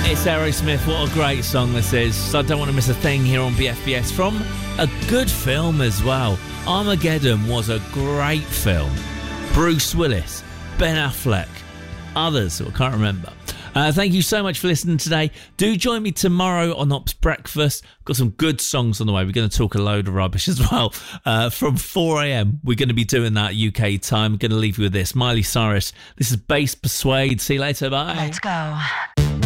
It's Aerosmith. What a great song this is. So I don't want to miss a thing here on BFBS from a good film as well. Armageddon was a great film. Bruce Willis, Ben Affleck, others who I can't remember. Thank you so much for listening today. Do join me tomorrow on Ops Breakfast. Got some good songs on the way. We're going to talk a load of rubbish as well. From 4 a.m, we're going to be doing that UK time. I'm going to leave you with this. Miley Cyrus. This is Bass Persuade. See you later. Bye. Let's go.